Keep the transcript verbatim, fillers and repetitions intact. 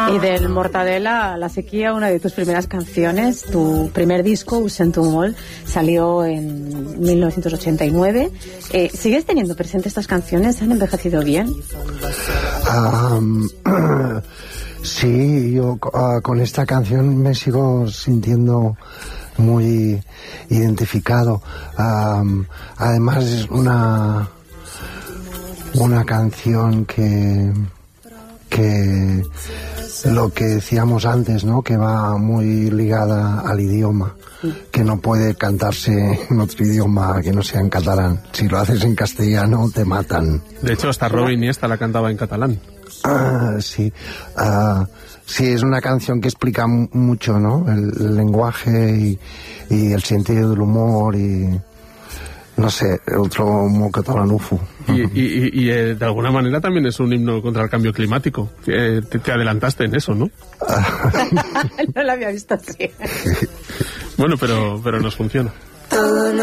Y del Mortadela, La sequía, una de tus primeras canciones, tu primer disco, Ho sento molt, salió en mil novecientos ochenta y nueve. Eh, ¿Sigues teniendo presente estas canciones? ¿Han envejecido bien? Um, sí, yo uh, con esta canción me sigo sintiendo muy identificado. Um, además es una una canción que que lo que decíamos antes, ¿no? Que va muy ligada al idioma, que no puede cantarse en otro idioma que no sea en catalán. Si lo haces en castellano te matan. De hecho, hasta Robin Iniesta la cantaba en catalán. Ah, sí. Ah, sí, es una canción que explica m- mucho, ¿no? El, el lenguaje y, y el sentido del humor y... no sé, otro molt catalanufo. Y, y, y, y eh, de alguna manera también es un himno contra el cambio climático. Eh, te, te adelantaste en eso, ¿no? No lo había visto así. Bueno, pero, pero nos funciona.